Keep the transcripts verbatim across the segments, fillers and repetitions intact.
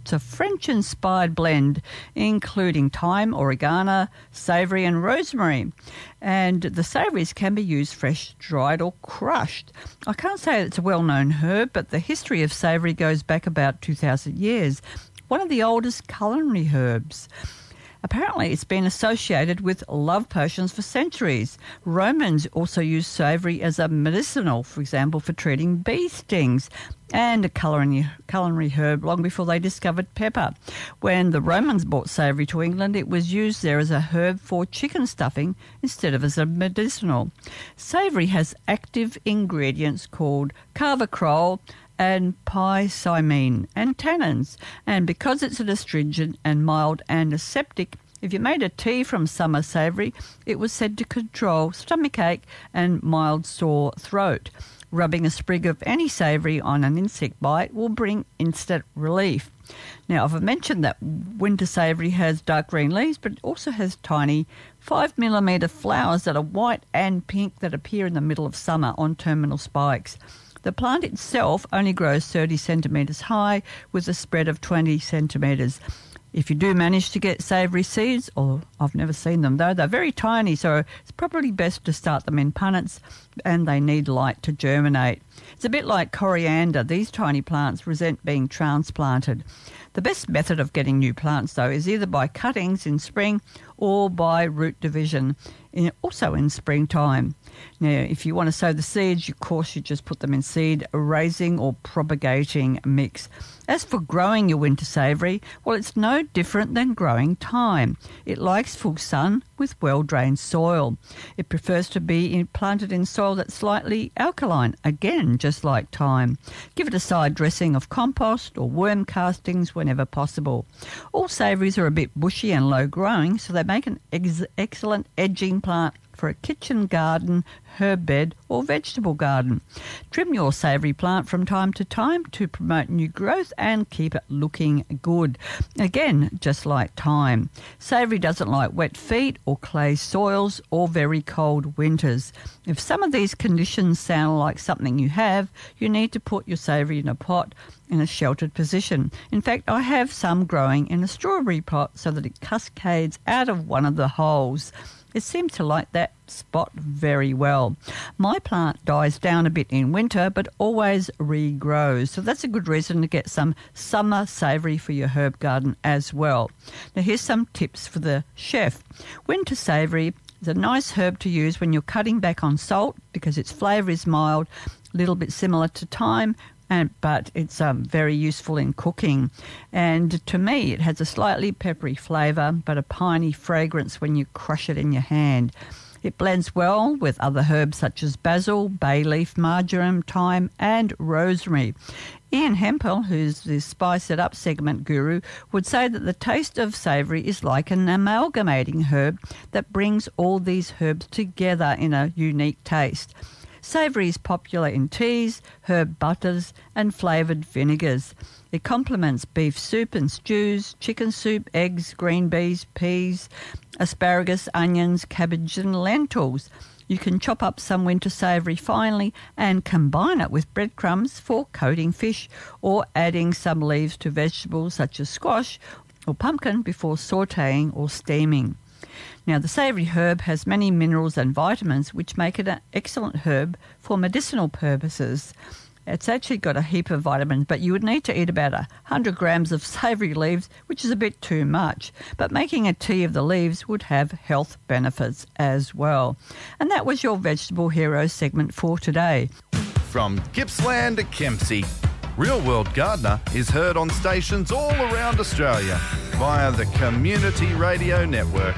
It's a French-inspired blend, including thyme, oregano, savoury and rosemary. And the savouries can be used fresh, dried or crushed. I can't say it's a well-known herb, but the history of savoury goes back about two thousand years. One of the oldest culinary herbs. Apparently, it's been associated with love potions for centuries. Romans also used savoury as a medicinal, for example, for treating bee stings, and a culinary, culinary herb long before they discovered pepper. When the Romans brought savoury to England, it was used there as a herb for chicken stuffing instead of as a medicinal. Savoury has active ingredients called carvacrol and picimine and tannins, and because it's an astringent and mild antiseptic, if you made a tea from summer savoury, it was said to control stomachache and mild sore throat. Rubbing a sprig of any savoury on an insect bite will bring instant relief. Now, I've mentioned that winter savoury has dark green leaves, but it also has tiny five millimetre flowers that are white and pink that appear in the middle of summer on terminal spikes. The plant itself only grows thirty centimetres high with a spread of twenty centimetres. If you do manage to get savoury seeds, or I've never seen them though, they're very tiny, so it's probably best to start them in punnets, and they need light to germinate. It's a bit like coriander. These tiny plants resent being transplanted. The best method of getting new plants, though, is either by cuttings in spring or by root division, in, also in springtime. Now, if you want to sow the seeds, of course, you just put them in seed raising or propagating mix. As for growing your winter savoury, well, it's no different than growing thyme. It likes full sun with well-drained soil. It prefers to be in, planted in soil that's slightly alkaline, again, just like thyme. Give it a side dressing of compost or worm castings whenever possible. All savouries are a bit bushy and low-growing, so they make an ex- excellent edging plant for a kitchen garden, herb bed or vegetable garden. Trim your savoury plant from time to time to promote new growth and keep it looking good. Again, just like thyme. Savoury doesn't like wet feet or clay soils or very cold winters. If some of these conditions sound like something you have, you need to put your savoury in a pot in a sheltered position. In fact, I have some growing in a strawberry pot so that it cascades out of one of the holes. It seems to like that spot very well. My plant dies down a bit in winter, but always regrows. So that's a good reason to get some summer savoury for your herb garden as well. Now, here's some tips for the chef. Winter savoury is a nice herb to use when you're cutting back on salt because its flavour is mild, a little bit similar to thyme, And, but it's um, very useful in cooking. And to me, it has a slightly peppery flavour, but a piney fragrance when you crush it in your hand. It blends well with other herbs such as basil, bay leaf, marjoram, thyme and rosemary. Ian Hempel, who's the Spice It Up segment guru, would say that the taste of savoury is like an amalgamating herb that brings all these herbs together in a unique taste. Savoury is popular in teas, herb butters and flavoured vinegars. It complements beef soup and stews, chicken soup, eggs, green peas, peas, asparagus, onions, cabbage and lentils. You can chop up some winter savoury finely and combine it with breadcrumbs for coating fish or adding some leaves to vegetables such as squash or pumpkin before sautéing or steaming. Now, the savoury herb has many minerals and vitamins which make it an excellent herb for medicinal purposes. It's actually got a heap of vitamins, but you would need to eat about one hundred grams of savoury leaves, which is a bit too much. But making a tea of the leaves would have health benefits as well. And that was your Vegetable Hero segment for today. From Gippsland to Kempsey, Real World Gardener is heard on stations all around Australia via the Community Radio Network.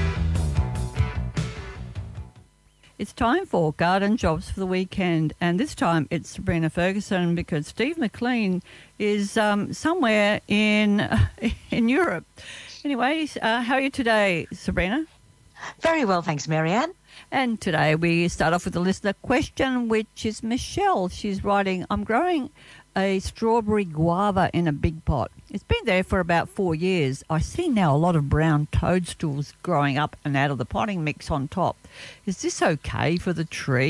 It's time for Garden Jobs for the weekend, and this time it's Sabrina Ferguson because Steve McLean is um, somewhere in in Europe. Anyway, uh, how are you today, Sabrina? Very well, thanks, Marianne. And today we start off with a listener question, which is Michelle. She's writing, I'm growing a strawberry guava in a big pot. It's been there for about four years. I see now a lot of brown toadstools growing up and out of the potting mix on top. Is this okay for the tree?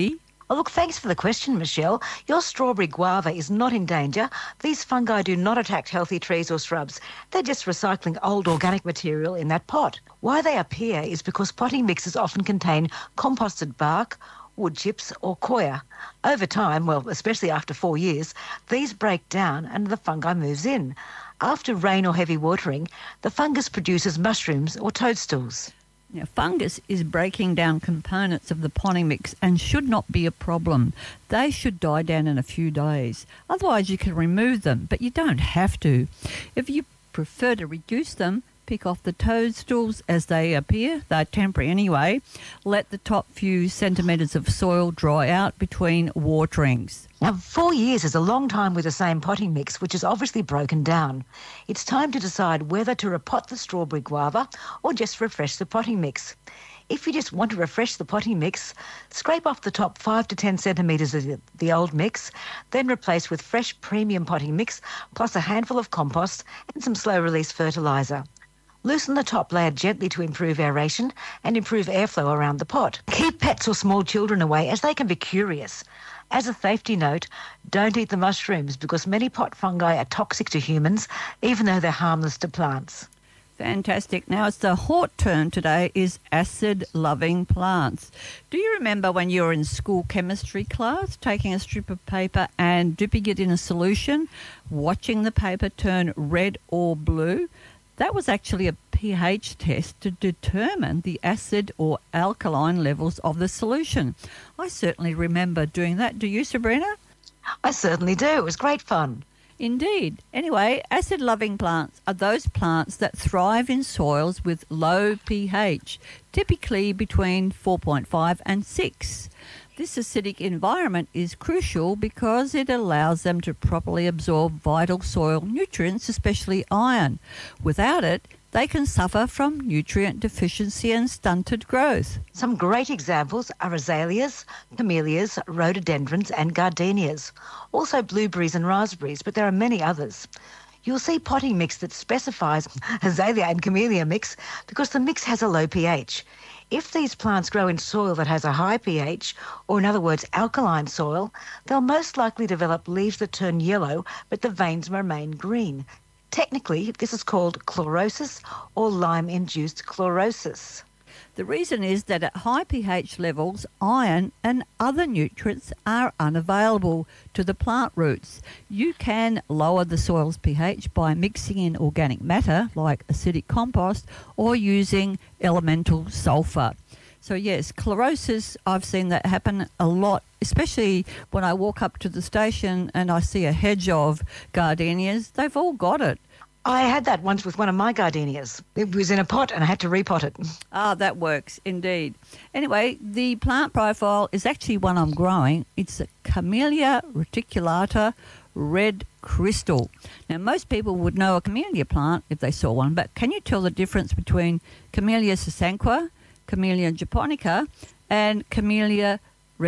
Oh, look, thanks for the question, Michelle. Your strawberry guava is not in danger. These fungi do not attack healthy trees or shrubs. They're just recycling old organic material in that pot. Why they appear is because potting mixes often contain composted bark, wood chips or coir. Over time, well, especially after four years, these break down and the fungi moves in. After rain or heavy watering, the fungus produces mushrooms or toadstools. Now, fungus is breaking down components of the potting mix and should not be a problem. They should die down in a few days. Otherwise, you can remove them, but you don't have to. If you prefer to reduce them, pick off the toadstools as they appear. They're temporary anyway. Let the top few centimetres of soil dry out between waterings. Now, four years is a long time with the same potting mix, which is obviously broken down. It's time to decide whether to repot the strawberry guava or just refresh the potting mix. If you just want to refresh the potting mix, scrape off the top five to ten centimetres of the, the old mix, then replace with fresh premium potting mix, plus a handful of compost and some slow-release fertiliser. Loosen the top layer gently to improve aeration and improve airflow around the pot. Keep pets or small children away as they can be curious. As a safety note, don't eat the mushrooms because many pot fungi are toxic to humans, even though they're harmless to plants. Fantastic. Now, it's the hot term today is acid-loving plants. Do you remember when you were in school chemistry class, taking a strip of paper and dipping it in a solution, watching the paper turn red or blue? That was actually a pH test to determine the acid or alkaline levels of the solution. I certainly remember doing that. Do you, Sabrina? I certainly do. It was great fun. Indeed. Anyway, acid-loving plants are those plants that thrive in soils with low pH, typically between four point five and six. This acidic environment is crucial because it allows them to properly absorb vital soil nutrients, especially iron. Without it, they can suffer from nutrient deficiency and stunted growth. Some great examples are azaleas, camellias, rhododendrons and gardenias. Also blueberries and raspberries, but there are many others. You'll see potting mix that specifies azalea and camellia mix because the mix has a low pH. If these plants grow in soil that has a high pH, or in other words, alkaline soil, they'll most likely develop leaves that turn yellow, but the veins remain green. Technically, this is called chlorosis or Lyme-induced chlorosis. The reason is that at high pH levels, iron and other nutrients are unavailable to the plant roots. You can lower the soil's pH by mixing in organic matter like acidic compost or using elemental sulfur. So yes, chlorosis, I've seen that happen a lot, especially when I walk up to the station and I see a hedge of gardenias. They've all got it. I had that once with one of my gardenias. It was in a pot and I had to repot it. Ah, that works indeed. Anyway, the plant profile is actually one I'm growing. It's a Camellia reticulata red crystal. Now, most people would know a camellia plant if they saw one, but can you tell the difference between Camellia sasanqua, Camellia japonica, and Camellia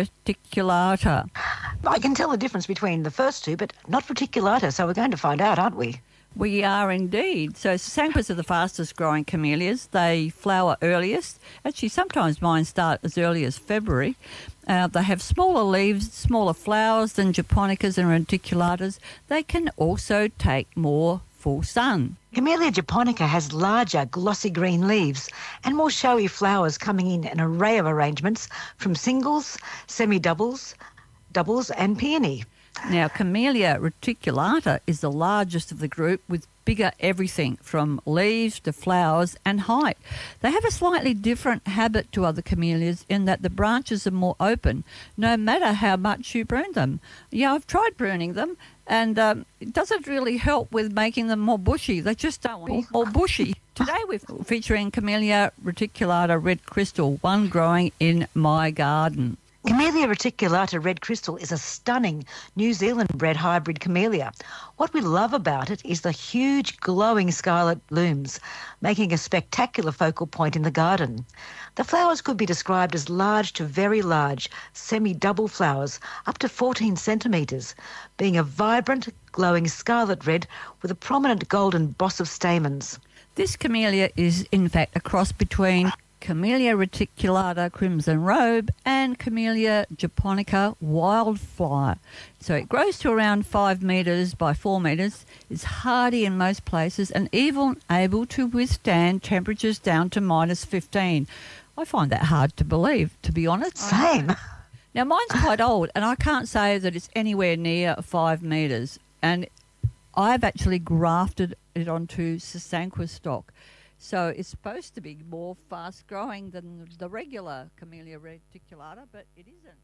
reticulata? I can tell the difference between the first two, but not reticulata, so we're going to find out, aren't we? We are indeed. So sasanquas are the fastest growing camellias. They flower earliest. Actually, sometimes mine start as early as February. Uh, they have smaller leaves, smaller flowers than japonicas and reticulatas. They can also take more full sun. Camellia japonica has larger, glossy green leaves and more showy flowers coming in an array of arrangements from singles, semi-doubles, doubles and peony. Now, Camellia reticulata is the largest of the group with bigger everything from leaves to flowers and height. They have a slightly different habit to other camellias in that the branches are more open no matter how much you prune them. Yeah, I've tried pruning them and um, it doesn't really help with making them more bushy. They just don't want more, more bushy. Today we're featuring Camellia reticulata red crystal, one growing in my garden. Camellia reticulata red crystal is a stunning New Zealand-bred hybrid camellia. What we love about it is the huge glowing scarlet blooms, making a spectacular focal point in the garden. The flowers could be described as large to very large, semi-double flowers, up to fourteen centimetres, being a vibrant, glowing scarlet red with a prominent golden boss of stamens. This camellia is, in fact, a cross between Camellia reticulata crimson robe, and Camellia japonica wildfire. So it grows to around five metres by four metres, is hardy in most places, and even able to withstand temperatures down to minus fifteen. I find that hard to believe, to be honest. Same. Now, mine's quite old, and I can't say that it's anywhere near five metres. And I've actually grafted it onto Sasanqua stock. So it's supposed to be more fast-growing than the regular Camellia reticulata, but it isn't.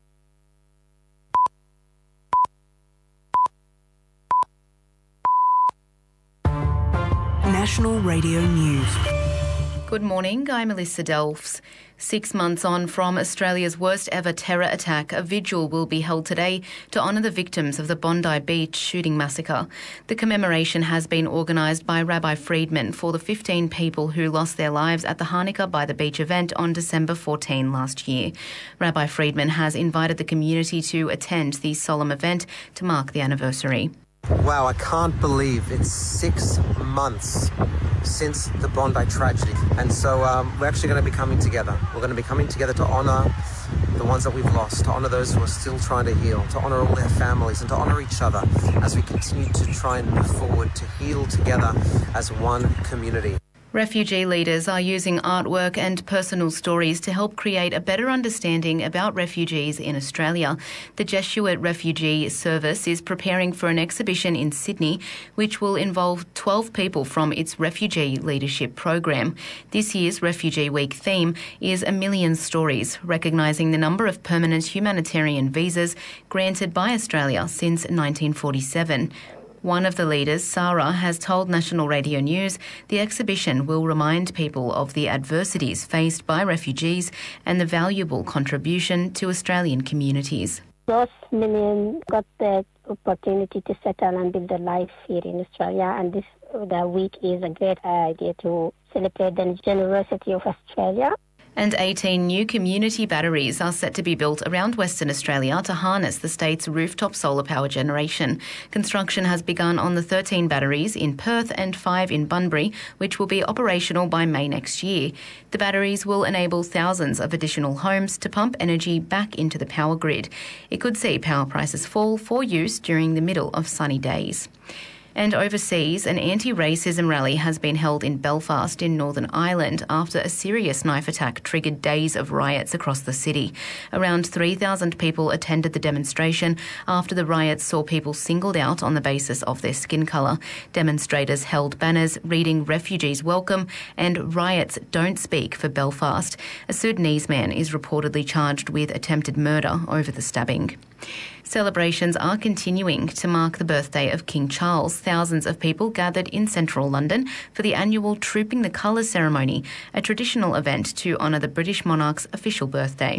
National Radio News. Good morning, I'm Melissa Delfs. Six months on from Australia's worst ever terror attack, a vigil will be held today to honour the victims of the Bondi Beach shooting massacre. The commemoration has been organised by Rabbi Friedman for the fifteen people who lost their lives at the Hanukkah by the Beach event on December fourteenth last year. Rabbi Friedman has invited the community to attend the solemn event to mark the anniversary. Wow, I can't believe it's six months since the Bondi tragedy. And so um, we're actually going to be coming together. We're going to be coming together to honour the ones that we've lost, to honour those who are still trying to heal, to honour all their families, and to honour each other as we continue to try and move forward, to heal together as one community. Refugee leaders are using artwork and personal stories to help create a better understanding about refugees in Australia. The Jesuit Refugee Service is preparing for an exhibition in Sydney, which will involve twelve people from its Refugee Leadership Program. This year's Refugee Week theme is A Million Stories, recognising the number of permanent humanitarian visas granted by Australia since nineteen forty-seven. One of the leaders, Sarah, has told National Radio News the exhibition will remind people of the adversities faced by refugees and the valuable contribution to Australian communities. Those million got the opportunity to settle and build a life here in Australia, and this the week is a great idea to celebrate the generosity of Australia. And eighteen new community batteries are set to be built around Western Australia to harness the state's rooftop solar power generation. Construction has begun on the thirteen batteries in Perth and five in Bunbury, which will be operational by May next year. The batteries will enable thousands of additional homes to pump energy back into the power grid. It could see power prices fall for use during the middle of sunny days. And overseas, an anti-racism rally has been held in Belfast in Northern Ireland after a serious knife attack triggered days of riots across the city. Around three thousand people attended the demonstration after the riots saw people singled out on the basis of their skin colour. Demonstrators held banners reading "Refugees Welcome" and "Riots Don't Speak" for Belfast. A Sudanese man is reportedly charged with attempted murder over the stabbing. Celebrations are continuing to mark the birthday of King Charles. Thousands of people gathered in central London for the annual Trooping the Colours ceremony, a traditional event to honour the British monarch's official birthday.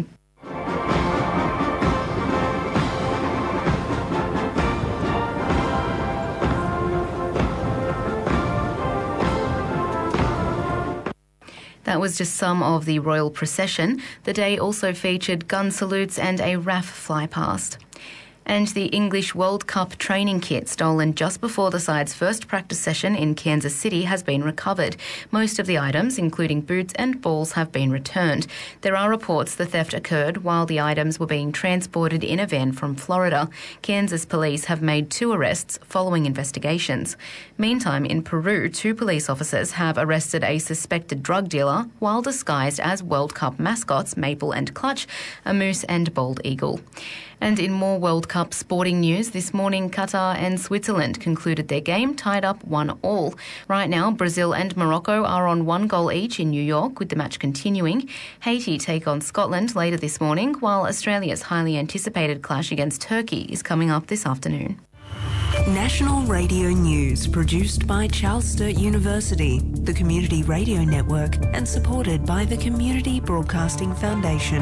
That was just some of the royal procession. The day also featured gun salutes and a R A F fly past. And the English World Cup training kit stolen just before the side's first practice session in Kansas City has been recovered. Most of the items, including boots and balls, have been returned. There are reports the theft occurred while the items were being transported in a van from Florida. Kansas police have made two arrests following investigations. Meantime, in Peru, two police officers have arrested a suspected drug dealer while disguised as World Cup mascots Maple and Clutch, a moose and bald eagle. And in more World Cup sporting news, this morning Qatar and Switzerland concluded their game tied up one all. Right now, Brazil and Morocco are on one goal each in New York, with the match continuing. Haiti take on Scotland later this morning, while Australia's highly anticipated clash against Turkey is coming up this afternoon. National Radio News, produced by Charles Sturt University, the Community Radio Network, and supported by the Community Broadcasting Foundation.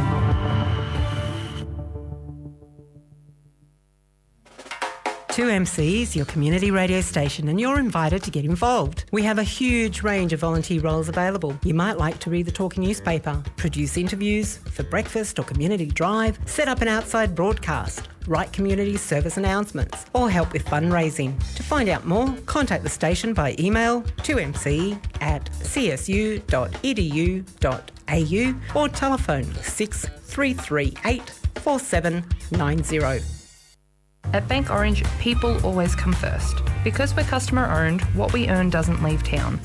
two M C is your community radio station, and you're invited to get involved. We have a huge range of volunteer roles available. You might like to read the talking newspaper, produce interviews for breakfast or community drive, set up an outside broadcast, write community service announcements, or help with fundraising. To find out more, contact the station by email two m c at c s u dot e d u dot a u or telephone six three three eight four seven nine zero. At Bank Orange, people always come first. Because we're customer owned, what we earn doesn't leave town.